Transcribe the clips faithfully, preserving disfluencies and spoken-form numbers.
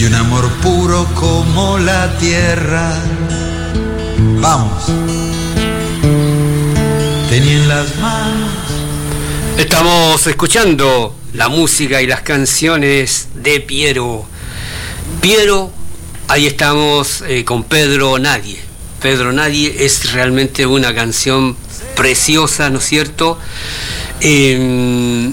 y un amor puro como la tierra. Vamos. Tenía en las manos. Estamos escuchando la música y las canciones de Piero. Piero, ahí estamos eh, con Pedro Nadie. Pedro Nadie es realmente una canción preciosa, ¿no es cierto? Eh,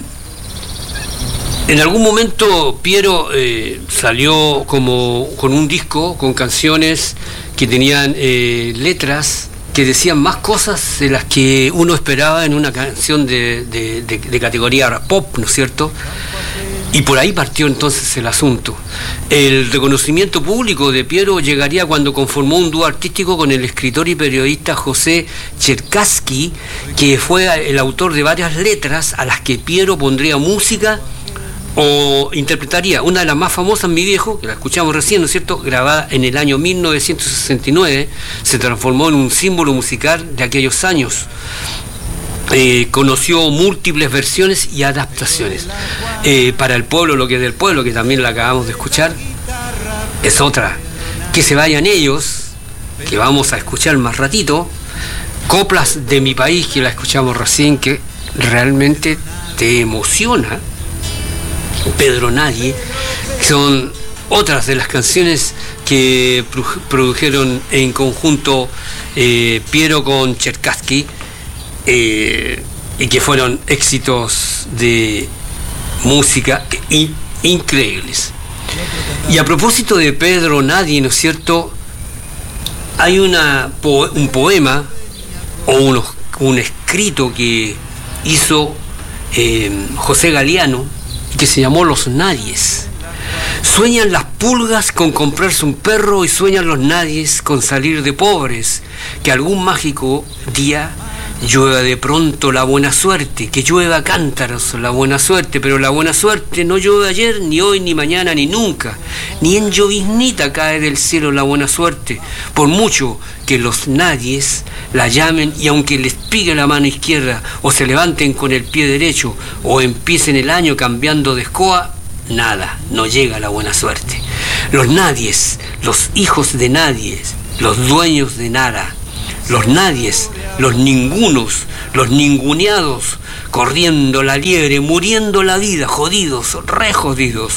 en algún momento Piero eh, salió como con un disco con canciones que tenían eh, letras que decían más cosas de las que uno esperaba en una canción de, de, de, de categoría pop, ¿no es cierto? Y por ahí partió entonces el asunto. El reconocimiento público de Piero llegaría cuando conformó un dúo artístico con el escritor y periodista José Cherkassky, que fue el autor de varias letras a las que Piero pondría música o interpretaría. Una de las más famosas, Mi Viejo, que la escuchamos recién, ¿no es cierto?, grabada en el año mil novecientos sesenta y nueve, se transformó en un símbolo musical de aquellos años. Eh, conoció múltiples versiones y adaptaciones. Eh, para el pueblo, lo que es del pueblo, que también la acabamos de escuchar, es otra. Que se vayan ellos, que vamos a escuchar más ratito. Coplas de mi país, que la escuchamos recién, que realmente te emociona. Pedro Nadie, son otras de las canciones que produjeron en conjunto eh, Piero con Cherkassky, eh, y que fueron éxitos de música in, increíbles. Y a propósito de Pedro Nadie, ¿no es cierto?, hay una, un poema o unos, un escrito que hizo eh, José Galiano, que se llamó Los Nadies. Sueñan las pulgas con comprarse un perro y sueñan los nadies con salir de pobres, que algún mágico día llueva de pronto la buena suerte, que llueva cántaros la buena suerte, pero la buena suerte no llueve ayer, ni hoy, ni mañana, ni nunca, ni en lloviznita cae del cielo la buena suerte, por mucho que los nadies la llamen y aunque les pique la mano izquierda, o se levanten con el pie derecho, o empiecen el año cambiando de escoba, nada, no llega la buena suerte. Los nadies, los hijos de nadies, los dueños de nada, los nadies, los ningunos, los ninguneados, corriendo la liebre, muriendo la vida, jodidos, re jodidos,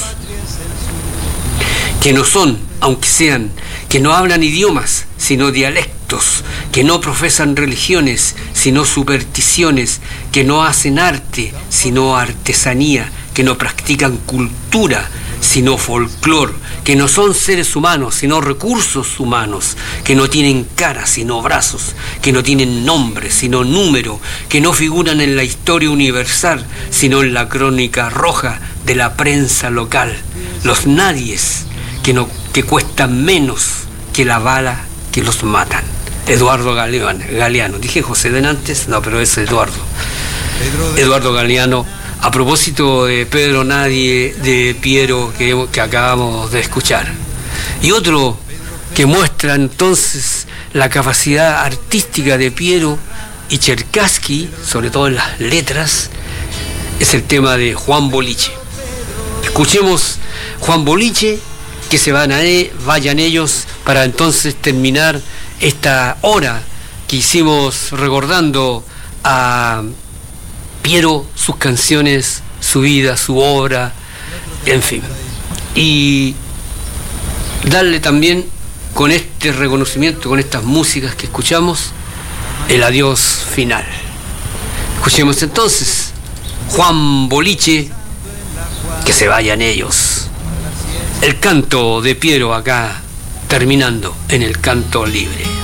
que no son, aunque sean, que no hablan idiomas, sino dialectos, que no profesan religiones, sino supersticiones, que no hacen arte, sino artesanía, que no practican cultura, sino folclor, que no son seres humanos, sino recursos humanos, que no tienen cara, sino brazos, que no tienen nombre, sino número, que no figuran en la historia universal, sino en la crónica roja de la prensa local. Los nadies, que, no, que cuestan menos que la bala que los matan. Eduardo Galeano, Galeano. Dije José delante, no, pero es Eduardo. Eduardo Galeano. A propósito de Pedro Nadie, de Piero, que, que acabamos de escuchar. Y otro que muestra entonces la capacidad artística de Piero y Cherkassky, sobre todo en las letras, es el tema de Juan Boliche. Escuchemos Juan Boliche, que se van a, vayan ellos, para entonces terminar esta hora que hicimos recordando a Piero, sus canciones, su vida, su obra, en fin. Y darle también, con este reconocimiento, con estas músicas que escuchamos, el adiós final. Escuchemos entonces Juan Boliche, que se vayan ellos. El canto de Piero acá, terminando en el canto libre.